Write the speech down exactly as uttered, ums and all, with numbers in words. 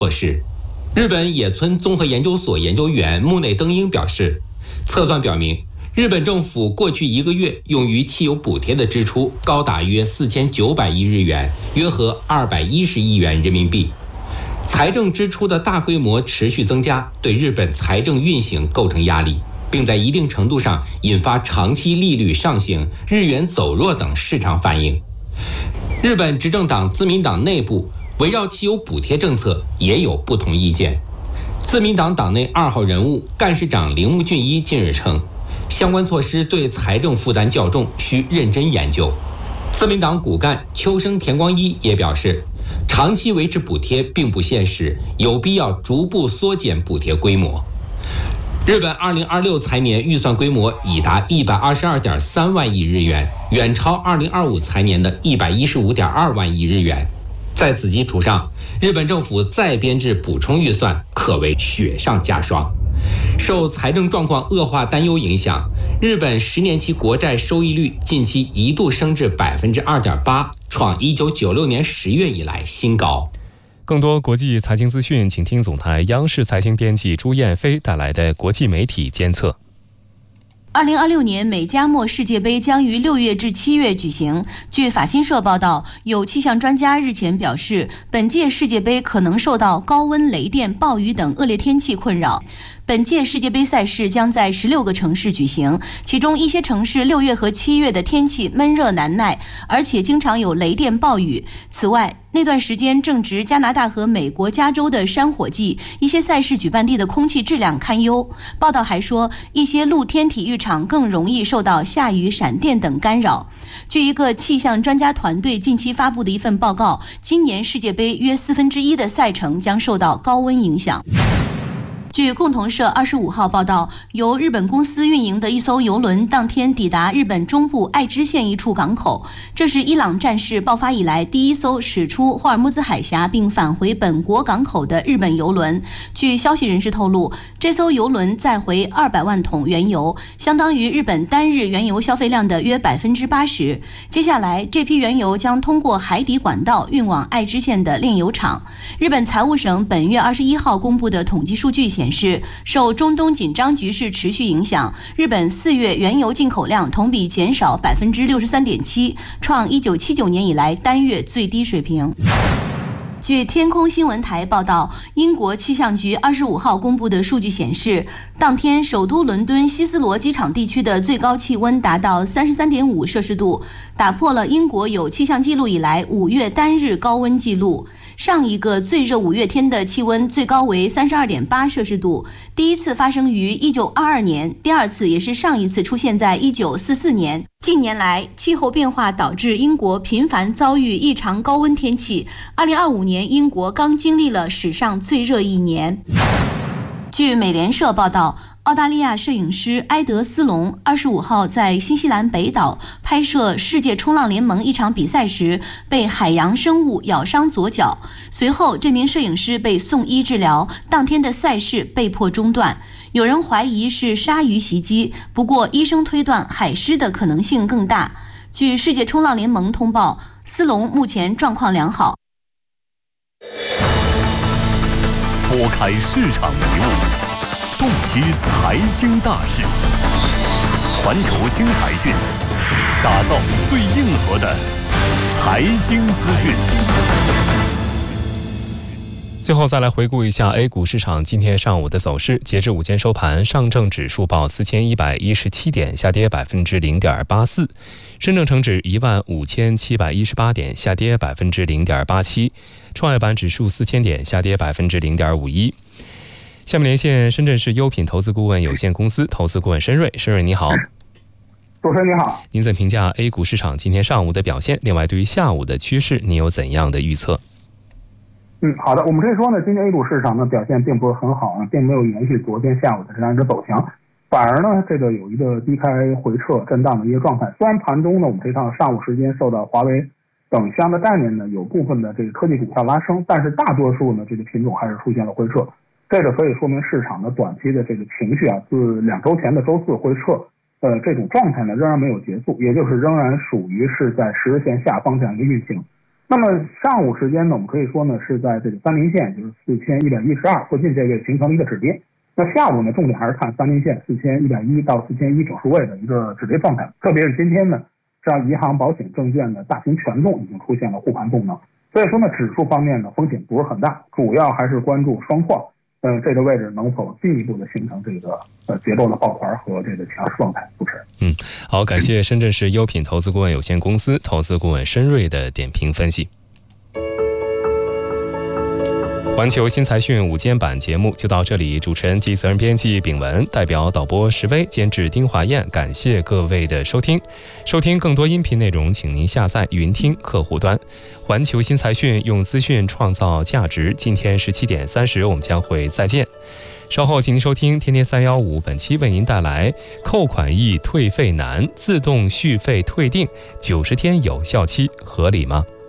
措施。日本野村综合研究所研究员木内登英表示，测算表明，日本政府过去一个月用于汽油补贴的支出高达约四千九百亿日元，约合二百一十亿元人民币。财政支出的大规模持续增加，对日本财政运行构成压力，并在一定程度上引发长期利率上行、日元走弱等市场反应。日本执政党自民党内部围绕汽油补贴政策也有不同意见。自民党党内二号人物干事长铃木俊一近日称，相关措施对财政负担较重，需认真研究。自民党骨干秋生田光一也表示，长期维持补贴并不现实，有必要逐步缩减补贴规模。日本二零二六财年预算规模已达一百二十二点三万亿日元，远超二零二五财年的一百一十五点二万亿日元。在此基础上，日本政府再编制补充预算，可谓雪上加霜。受财政状况恶化担忧影响，日本十年期国债收益率近期一度升至百分之二点八，创一九九六年十月以来新高。 更多国际财经资讯，请听总台央视财经编辑朱燕飞带来的国际媒体监测。 二零二六年美加墨世界杯将于六月至七月举行。据法新社报道，有气象专家日前表示，本届世界杯可能受到高温、雷电、暴雨等恶劣天气困扰。本届世界杯赛事将在十六个城市举行，其中一些城市六月和七月的天气闷热难耐，而且经常有雷电暴雨。此外，那段时间正值加拿大和美国加州的山火季，一些赛事举办地的空气质量堪忧。报道还说，一些露天体育场更容易受到下雨、闪电等干扰。据一个气象专家团队近期发布的一份报告，今年世界杯约四分之一的赛程将受到高温影响。据共同社二十五号报道，由日本公司运营的一艘邮轮当天抵达日本中部爱知县一处港口，这是伊朗战事爆发以来第一艘驶出霍尔木兹海峡并返回本国港口的日本邮轮。据消息人士透露，这艘邮轮载回二百万桶原油，相当于日本单日原油消费量的约百分之八十。接下来，这批原油将通过海底管道运往爱知县的炼油厂。日本财务省本月二十一号公布的统计数据显示，显示，受中东紧张局势持续影响，日本四月原油进口量同比减少百分之六十三点七，创一九七九年以来单月最低水平。据天空新闻台报道，英国气象局二十五号公布的数据显示，当天首都伦敦希斯罗机场地区的最高气温达到三十三点五摄氏度，打破了英国有气象记录以来五月单日高温记录。上一个最热五月天的气温最高为三十二点八摄氏度，第一次发生于一九二二年，第二次也是上一次出现在一九四四年。近年来，气候变化导致英国频繁遭遇异常高温天气。二零二五年，英国刚经历了史上最热一年。据美联社报道，澳大利亚摄影师埃德斯隆二十五号在新西兰北岛拍摄世界冲浪联盟一场比赛时，被海洋生物咬伤左脚。随后，这名摄影师被送医治疗，当天的赛事被迫中断。有人怀疑是鲨鱼袭击，不过医生推断海狮的可能性更大。据世界冲浪联盟通报，斯隆目前状况良好。 拨开市场迷雾，洞悉财经大事，环球新财讯，打造最硬核的财经资讯。 最后再来回顾一下 A 股市场今天上午的走势。截至午间收盘，上证指数报四千一百一十七点，下跌百分之零点八四；深证成指一万五千七百一十八点，下跌百分之零点八七；创业板指数四千点，下跌百分之零点五一。下面连线深圳市优品投资顾问有限公司投资顾问申瑞。申瑞你好。 主持人你好。 您怎么评价 A 股市场今天上午的表现？另外，对于下午的趋势，你有怎样的预测？ 嗯，好的，我们可以说呢，今天 A 股市场的表现并不是很好啊，并没有延续昨天下午的这样一个走强，反而呢，这个有一个低开回撤震荡的一个状态。虽然盘中呢，我们可以看到上午时间受到华为等相的概念呢，有部分的这个科技股票拉升，但是大多数呢，这个品种还是出现了回撤。这个可以说明市场的短期的这个情绪啊，自两周前的周四回撤，呃，这种状态呢仍然没有结束，也就是仍然属于是在十日线下方这样一个运行。 那么上午时间呢，我们可以说呢是在这个三零线，就是四千一百一十二附近这个形成了一个止跌。那下午呢，重点还是看三零线四千一百一到四千一整数位的一个止跌状态。特别是今天呢，像银行、保险、证券的大型权重已经出现了护盘动能，所以说呢，指数方面呢风险不是很大，主要还是关注双创，呃，这个位置能否进一步的形成这个呃结构的抱团和这个强势状态。主持人， 嗯，好，感谢深圳市优品投资顾问有限公司投资顾问申瑞的点评分析。环球新财讯午间版节目就到这里，主持人及责任编辑秉文，代表导播石威，监制丁华燕，感谢各位的收听。收听更多音频内容，请您下载云听客户端。环球新财讯，用资讯创造价值。今天十七点三十，我们将会再见。稍后请您收听天天三幺五，本期为您带来扣款易退费难，自动续费退订，九十天有效期合理吗？